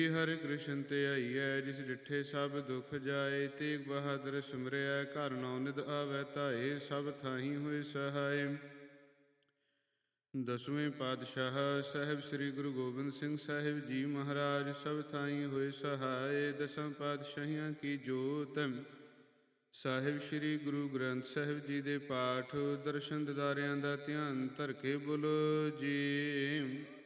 ਹਰਿ ਕ੍ਰਿਸ਼ਨ ਤੇ ਆਈਐ, ਜਿਸ ਡਿਠੇ ਸਭ ਦੁਖ ਜਾਏ। ਤੇਗ ਬਹਾਦਰ ਸਿਮਰਿਐ, ਘਰ ਨੌ ਨਿਧ ਆਵੈ ਧਾਏ। ਸਭ ਥਾਹੀਂ ਹੋਏ ਸਹਾਏ। ਦਸਵੇਂ ਪਾਤਸ਼ਾਹ ਸਾਹਿਬ ਸ੍ਰੀ ਗੁਰੂ ਗੋਬਿੰਦ ਸਿੰਘ ਸਾਹਿਬ ਜੀ ਮਹਾਰਾਜ ਸਭ ਥਾਈਂ ਹੋਏ ਸਹਾਏ। ਦਸਾਂ ਪਾਤਸ਼ਾਹੀਆਂ ਕੀ ਜੋਤ ਸਾਹਿਬ ਸ੍ਰੀ ਗੁਰੂ ਗ੍ਰੰਥ ਸਾਹਿਬ ਜੀ ਦੇ ਪਾਠ ਦਰਸ਼ਨ ਦਿਦਾਰਿਆਂ ਦਾ ਧਿਆਨ ਧਰ ਕੇ ਬੋਲੋ ਜੀ।